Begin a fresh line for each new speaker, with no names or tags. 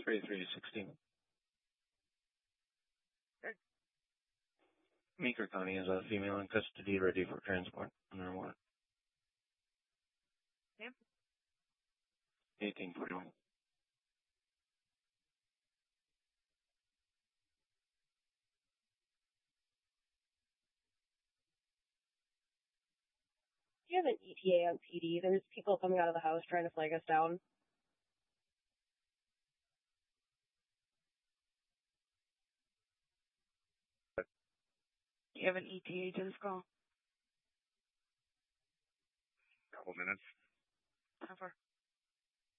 3316.
Okay.
Meeker County is a female in custody ready for transport under warrant.
Yep.
1841.
Do you have an ETA on PD? There's people coming out of the house trying to flag us down.
Do you have an ETA to this call?
Couple minutes.
How far?